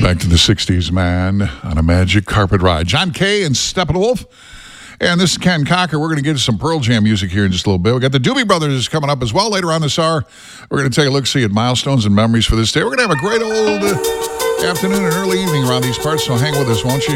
Back to the 60s, man, on a magic carpet ride. John Kay and Steppenwolf. And this is Ken Cocker. We're going to get to some Pearl Jam music here in just a little bit. We got the Doobie Brothers coming up as well later on this hour. We're going to take a look-see at milestones and memories for this day. We're going to have a great old afternoon and early evening around these parts, so hang with us, won't you?